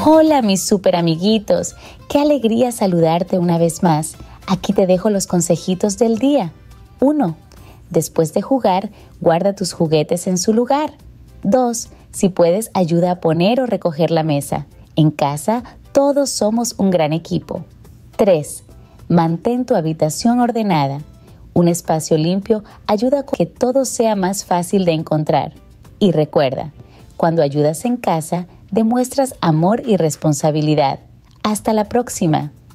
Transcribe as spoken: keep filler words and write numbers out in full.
Hola mis super amiguitos, qué alegría saludarte una vez más. Aquí te dejo los consejitos del día. uno. Después de jugar, guarda tus juguetes en su lugar. dos. Si puedes, ayuda a poner o recoger la mesa. En casa, todos somos un gran equipo. tres. Mantén tu habitación ordenada. Un espacio limpio ayuda a que todo sea más fácil de encontrar. Y recuerda, cuando ayudas en casa, demuestras amor y responsabilidad. Hasta la próxima.